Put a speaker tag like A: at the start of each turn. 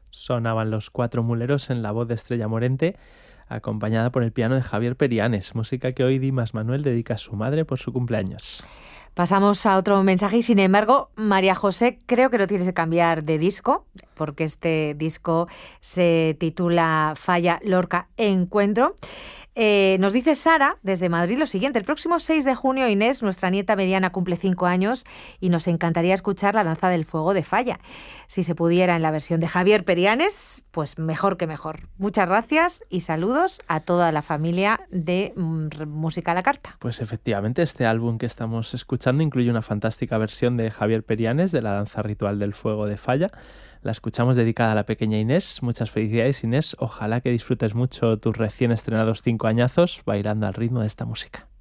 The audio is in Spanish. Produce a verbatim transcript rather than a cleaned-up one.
A: Sonaban Los Cuatro Muleros en la voz de Estrella Morente, acompañada por el piano de Javier Perianes, música que hoy Dimas Manuel dedica a su madre por su cumpleaños.
B: Pasamos a otro mensaje y, sin embargo, María José, creo que lo tienes que cambiar de disco, porque este disco se titula Falla Lorca Encuentro. Eh, nos dice Sara, desde Madrid, lo siguiente. El próximo seis de junio, Inés, nuestra nieta mediana, cumple cinco años y nos encantaría escuchar La Danza del Fuego de Falla. Si se pudiera en la versión de Javier Perianes, pues mejor que mejor. Muchas gracias y saludos a toda la familia de Música a la Carta.
A: Pues efectivamente, este álbum que estamos escuchando incluye una fantástica versión de Javier Perianes de La Danza Ritual del Fuego de Falla. La escuchamos dedicada a la pequeña Inés. Muchas felicidades, Inés. Ojalá que disfrutes mucho tus recién estrenados cinco añazos bailando al ritmo de esta música.